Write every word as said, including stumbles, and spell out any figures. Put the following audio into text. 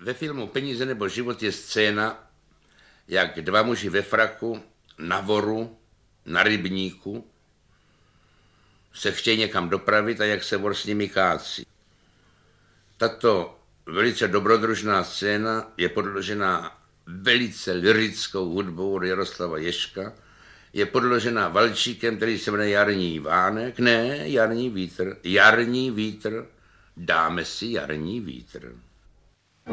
Ve filmu Peníze nebo život je scéna, jak dva muži ve fraku, na voru, na rybníku se chtějí někam dopravit a jak se vor s nimi kácí. Tato velice dobrodružná scéna je podložená velice lyrickou hudbou od Jaroslava Ježka, je podložená valčíkem, který se jmenuje Jarní vánek, ne, jarní vítr, jarní vítr, dáme si jarní vítr.